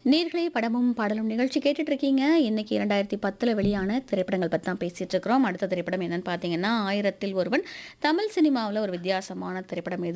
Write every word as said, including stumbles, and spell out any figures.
நேர்களே படமும் பாடலும் நிகழ்ச்சி கேட்டுட்டு இருக்கீங்க. இன்னைக்கு இரண்டாயிரத்து பத்துல வெளியான திரைப்படங்கள் பத்தி தான் பேசிட்டு இருக்கிறோம். அடுத்த திரைப்படம் என்னன்னு பார்த்தீங்கன்னா, ஆயிரத்தில் ஒருவன். தமிழ் சினிமாவுல ஒரு வித்தியாசமான திரைப்படம் இது.